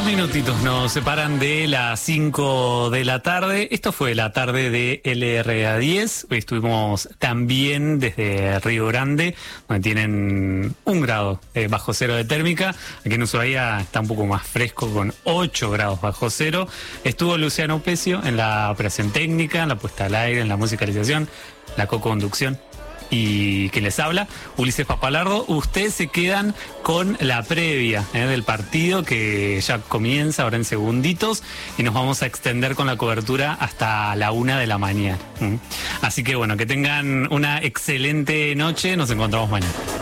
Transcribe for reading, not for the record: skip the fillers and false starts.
Minutitos nos separan de las 5 de la tarde. Esto fue la tarde de LRA10. Hoy estuvimos también desde Río Grande, donde tienen 1 grado bajo cero de térmica. Aquí en Ushuaia está un poco más fresco, con 8 grados bajo cero. Estuvo Luciano Pecio en la operación técnica, en la puesta al aire, en la musicalización, la co-conducción. Y quien les habla, Ulises Papalardo. Ustedes se quedan con la previa del partido que ya comienza ahora en segunditos y nos vamos a extender con la cobertura hasta la 1 de la mañana. Así que bueno, que tengan una excelente noche, nos encontramos mañana.